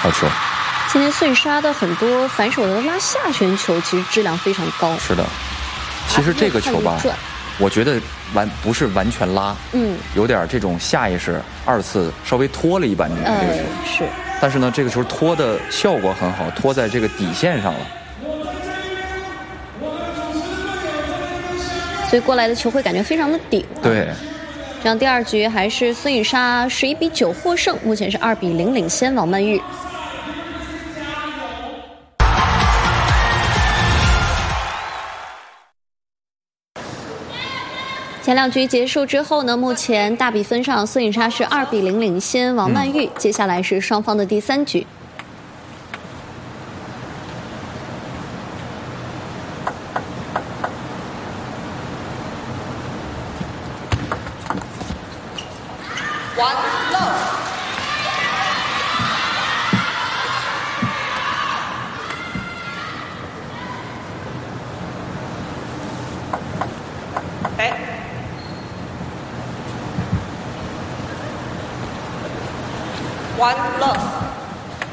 好球。 今天孙颖莎的很多反手的拉下旋球其实质量非常高。 是的，其实这个球吧，我觉得不是完全拉，有点这种下意识，二次稍微拖了一板这个球。 是。 但是呢，这个球拖的效果很好，拖在这个底线上了。 所以过来的球会感觉非常的顶。 对。 这样第2局还是孙颖莎11比9获胜，目前是2比0领先王曼玉。前2局结束之后呢，目前大比分上孙颖莎是2比0领先王曼玉。接下来是双方的第3局。 One love.